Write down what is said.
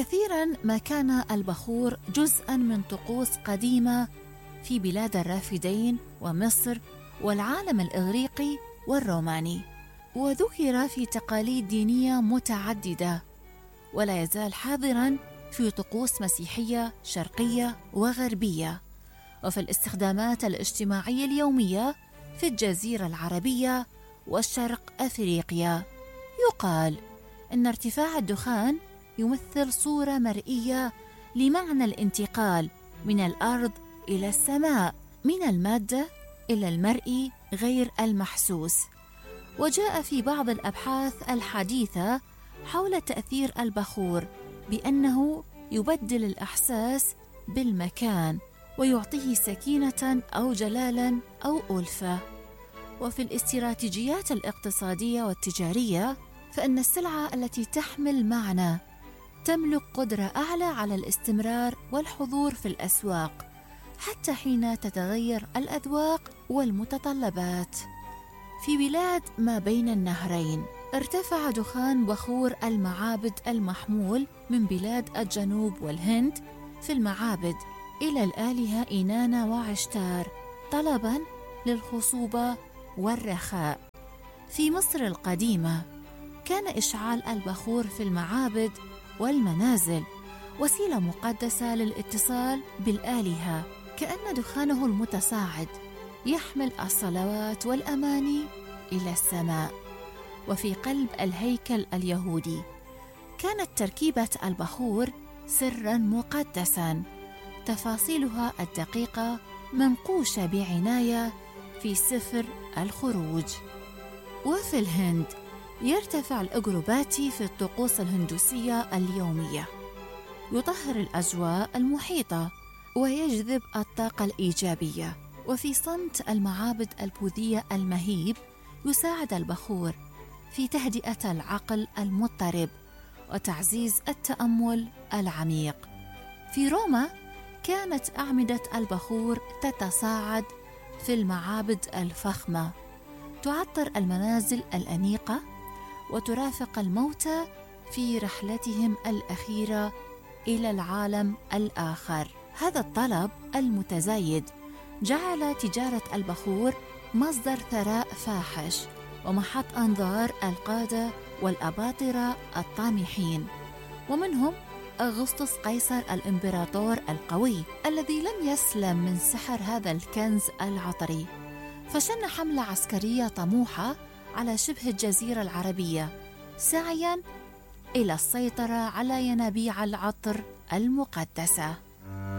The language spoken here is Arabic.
كثيرا ما كان البخور جزءا من طقوس قديمة في بلاد الرافدين ومصر والعالم الإغريقي والروماني، وذكر في تقاليد دينية متعددة، ولا يزال حاضرا في طقوس مسيحية شرقية وغربية، وفي الاستخدامات الاجتماعية اليومية في الجزيرة العربية والشرق أفريقيا. يقال إن ارتفاع الدخان يمثل صورة مرئية لمعنى الانتقال من الأرض إلى السماء، من المادة إلى المرئي غير المحسوس. وجاء في بعض الأبحاث الحديثة حول تأثير البخور بأنه يبدل الإحساس بالمكان ويعطيه سكينة أو جلالا أو ألفة. وفي الاستراتيجيات الاقتصادية والتجارية فإن السلعة التي تحمل معنى تملك قدرة أعلى على الاستمرار والحضور في الأسواق حتى حين تتغير الأذواق والمتطلبات. في بلاد ما بين النهرين ارتفع دخان بخور المعابد المحمول من بلاد الجنوب والهند في المعابد إلى الآلهة إينانا وعشتار طلباً للخصوبة والرخاء. في مصر القديمة كان إشعال البخور في المعابد والمنازل وسيلة مقدسة للاتصال بالآلهة، كأن دخانه المتصاعد يحمل الصلوات والأماني إلى السماء. وفي قلب الهيكل اليهودي كانت تركيبة البخور سراً مقدساً، تفاصيلها الدقيقة منقوشة بعناية في سفر الخروج. وفي الهند يرتفع الأجروباتي في الطقوس الهندوسية اليومية، يطهر الأجواء المحيطة ويجذب الطاقة الإيجابية. وفي صمت المعابد البوذية المهيب يساعد البخور في تهدئة العقل المضطرب وتعزيز التأمل العميق. في روما كانت أعمدة البخور تتصاعد في المعابد الفخمة، تعطر المنازل الأنيقة وترافق الموتى في رحلتهم الأخيرة إلى العالم الآخر. هذا الطلب المتزايد جعل تجارة البخور مصدر ثراء فاحش ومحط أنظار القادة والأباطرة الطامحين، ومنهم أغسطس قيصر الإمبراطور القوي الذي لم يسلم من سحر هذا الكنز العطري، فشن حملة عسكرية طموحة على شبه الجزيرة العربية سعياً إلى السيطرة على ينابيع العطر المقدسة.